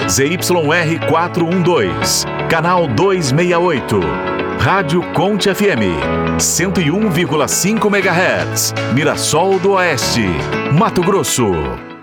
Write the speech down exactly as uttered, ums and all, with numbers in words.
Z Y R quatrocentos e doze, canal duzentos e sessenta e oito. Rádio Conte F M, cento e um vírgula cinco megahertz, Mirassol do Oeste, Mato Grosso.